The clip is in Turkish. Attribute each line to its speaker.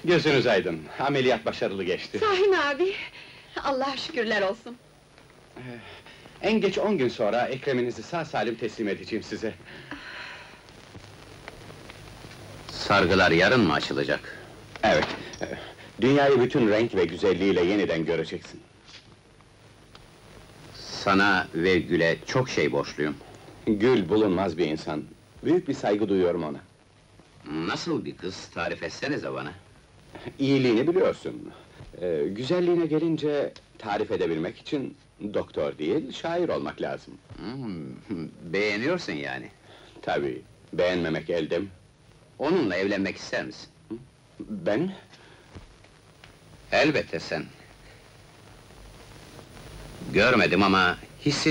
Speaker 1: Gözünüz aydın, ameliyat başarılı geçti.
Speaker 2: Sahi mi abi? Allah'a şükürler olsun.
Speaker 1: En geç 10 gün sonra Ekrem'inizi sağ salim teslim edeceğim size.
Speaker 3: Sargılar yarın mı açılacak?
Speaker 1: Evet, dünyayı bütün renk ve güzelliğiyle yeniden göreceksin.
Speaker 3: Sana ve Gül'e çok şey borçluyum.
Speaker 1: Gül bulunmaz bir insan, büyük bir saygı duyuyorum ona.
Speaker 3: Nasıl bir kız, tarif etsenize bana.
Speaker 1: İyiliğini biliyorsun. Güzelliğine gelince, tarif edebilmek için doktor değil, şair olmak lazım.
Speaker 3: Beğeniyorsun yani.
Speaker 1: Tabii, beğenmemek elde mi?
Speaker 3: Onunla evlenmek ister misin?
Speaker 1: Ben?
Speaker 3: Elbette sen. Görmedim ama